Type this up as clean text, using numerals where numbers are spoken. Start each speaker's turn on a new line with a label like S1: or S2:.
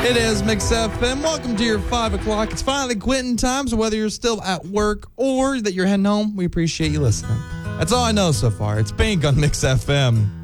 S1: It is Mix FM. Welcome to your 5 o'clock. It's finally quitting time, so whether you're still at work or that you're heading home, we appreciate you listening. That's all I know so far. It's Pink on Mix FM.